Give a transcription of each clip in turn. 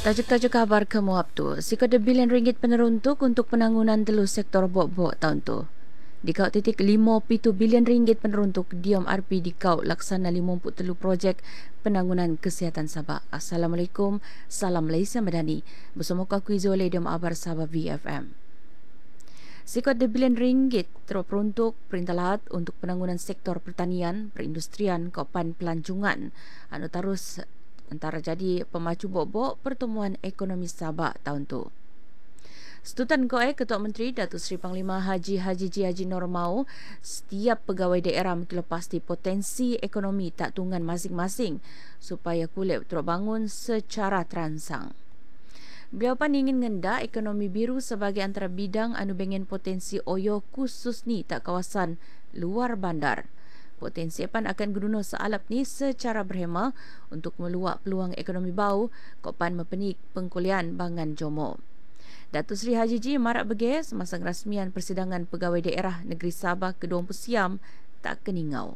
Tajuk-tajuk kabar kemuap tu. Sikada bilion ringgit peneruntuk untuk penangunan telu sektor bok-bok tahun tu. Dikau titik 57 bilion ringgit peneruntuk diam RP dikau laksana 53 projek penangunan kesihatan Sabah. Assalamualaikum, salam Malaysia Madani. Bersama aku Izole diam abar Sabah VFM. Sikada bilion ringgit terperuntuk Perintah Lahad untuk penangunan sektor pertanian, perindustrian, kopan pelancongan. Anu terus antara jadi pemacu bok-bok pertumbuhan ekonomi Sabah tahun tu. Setutan Ketua Menteri Datuk Seri Panglima Haji Haji Nur Mau, setiap pegawai daerah mesti pasti potensi ekonomi tak tunggan masing-masing supaya kulit terbangun secara teransang. Beliau pun ingin ngendak ekonomi biru sebagai antara bidang anu bengen potensi oyo khusus ni tak kawasan luar bandar. Potensi pan akan guna sealap ni secara berhema untuk meluak peluang ekonomi bau kopan mempenik pengkulian bangan Jomo. Datuk Seri Haji Ji marak bege semasa rasmian persidangan pegawai daerah negeri Sabah ke-20 siam tak keningau.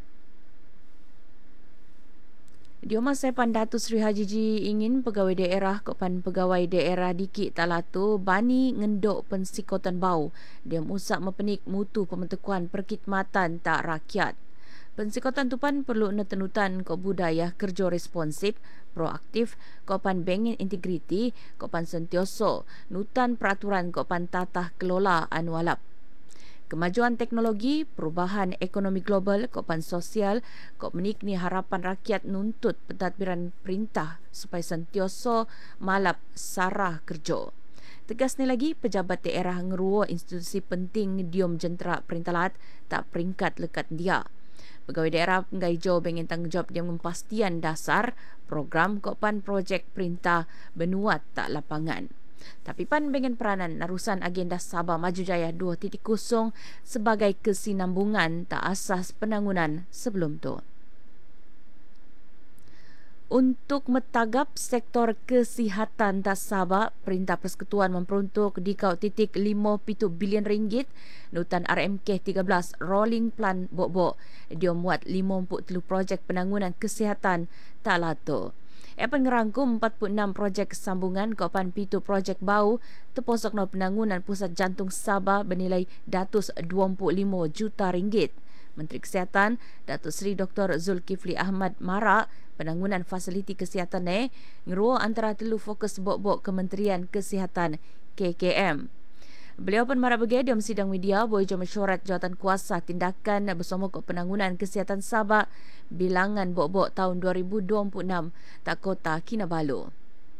Di masa sepan Datuk Seri Haji Ji ingin pegawai daerah kopan pegawai daerah dikit talatu bani ngendok pensikotan bau dia usak mempenik mutu pembentukan perkhidmatan tak rakyat. Pensikotan tupan perlu netenutan ko budaya kerja responsif, proaktif, kopan bengen integriti, kopan sentioso, nutan peraturan kopan tatah kelola anu alap. Kemajuan teknologi, perubahan ekonomi global, kopan sosial, kop menikni harapan rakyat nuntut pentadbiran perintah supaya sentioso malap sarah kerja. Tegas ni lagi, pejabat daerah ngeruo institusi penting diom jentera Perintah Lahad tak peringkat lekat dia. Pegawai daerah penggai jo bengen tanggungjawab dia mengepastian dasar program kopan projek perintah benuat tak lapangan. Tapi pan bengen peranan narusan agenda Sabah Maju Jaya 2.0 sebagai kesinambungan tak asas penangunan sebelum tu. Untuk metagap sektor kesihatan tak Sabah, Perintah Persekutuan memperuntuk dikau titik 57 bilion ringgit nutan RMK 13 Rolling Plan Bok-Bok. Dia muat 53 projek penangunan kesihatan tak lato. Epan ngerangkum 46 projek sambungan kopan pitu projek bau terposok no penangunan Pusat Jantung Sabah bernilai RM25 juta. Menteri Kesihatan Datuk Seri Dr. Zulkifli Ahmad marak penangunan fasiliti kesihatan ngeruo antara telu fokus bok-bok Kementerian Kesihatan KKM. Beliau pun marak bagi dalam sidang media bojo mesyuarat jawatan kuasa tindakan bersama penangunan kesihatan Sabah bilangan bok-bok tahun 2026 tak Kota Kinabalu.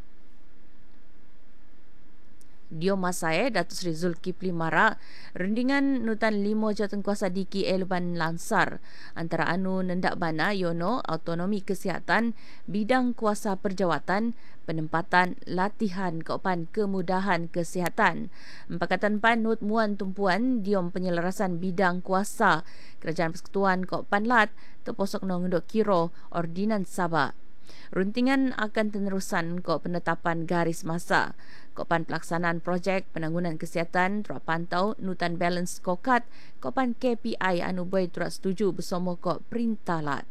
Dio Masai Datuk Seri Zulkifli marak rendingan nutan 5 jawatan kuasa DKA leban lansar antara anu nendak bana yono autonomi kesihatan bidang kuasa perjawatan penempatan latihan kopan kemudahan kesihatan empakatan panut muan tumpuan diom penyelarasan bidang kuasa Kerajaan Persekutuan Kopan Lat terposok nongdok kiro ordinan Sabah. Runtingan akan penerusan penetapan garis masa. Kopan pelaksanaan projek penangunan kesihatan terpantau nutan balance scorecard kopan KPI anu boy turut setuju bersama Perintah Lahad.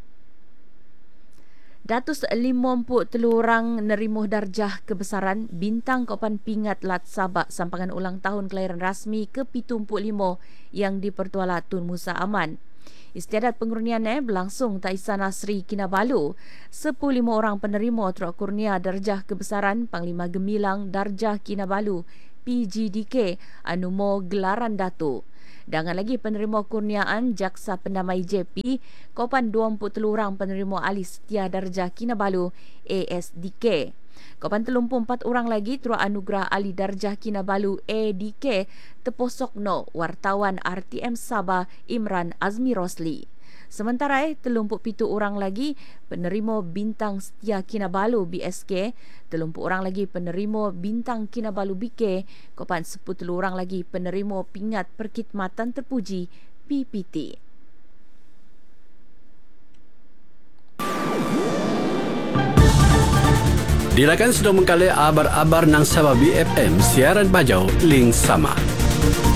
53 orang nerimuh darjah kebesaran bintang kopan pingat Lat Sabah sampangan ulang tahun kelahiran rasmi ke-75 yang dipertuala Tun Musa Aman. Istiadat pengurnian berlangsung tak Istana Sri Kinabalu. 15 orang penerima teruk kurnia darjah kebesaran Panglima Gemilang Darjah Kinabalu PGDK anu mo gelaran Datuk. Dengan lagi penerima kurniaan Jaksa Pendamai JP kopan 23 orang penerima ahli setia Darjah Kinabalu ASDK. Kopan 34 orang lagi terus anugerah ahli darjah Kinabalu ADK terposok no wartawan RTM Sabah Imran Azmi Rosli. Sementara 37 orang lagi penerima bintang setia Kinabalu BSK, 30 orang lagi penerima bintang Kinabalu BK, kopan 10 orang lagi penerima pingat perkhidmatan terpuji PPT. Dilakan sudah mengkali abar-abar nang Sabah BFM siaran bajau link sama.